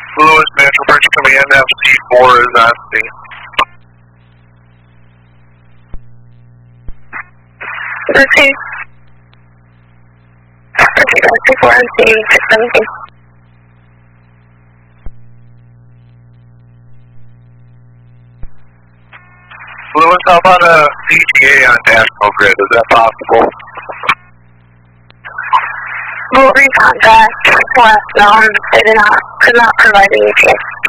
Lewis, Natural Bridge Command, FC4 is on scene. Okay. FC4 on scene, 617. Lewis, how about a CTA on National Grid? Is that possible? We'll recontact last known. They could not provide any ETA.